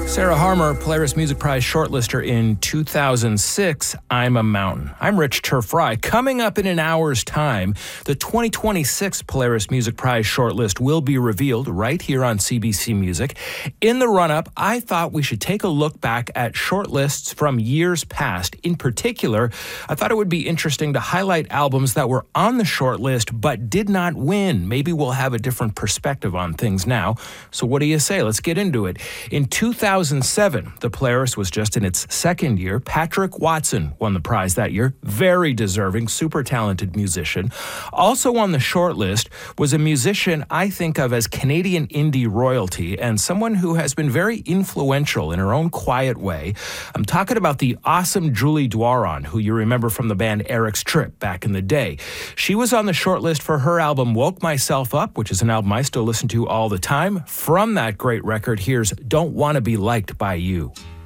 Sarah Harmer, Polaris Music Prize shortlister in 2006, I'm a Mountain. I'm Rich Turfry. Coming up in an hour's time, the 2026 Polaris Music Prize shortlist will be revealed right here on CBC Music. In the run-up, I thought we should take a look back at shortlists from years past. In particular, I thought it would be interesting to highlight albums that were on the shortlist but did not win. Maybe we'll have a different perspective on things now. So what do you say? Let's get into it. In 2007, the Polaris was just in its second year. Patrick Watson won the prize that year. Very deserving, super talented musician. Also on the shortlist was a musician I think of as Canadian indie royalty and someone who has been very influential in her own quiet way. I'm talking about the awesome Julie Doiron, who you remember from the band Eric's Trip back in the day. She was on the shortlist for her album Woke Myself Up, which is an album I still listen to all the time. From that great record, here's Don't Wanna Be Liked by You.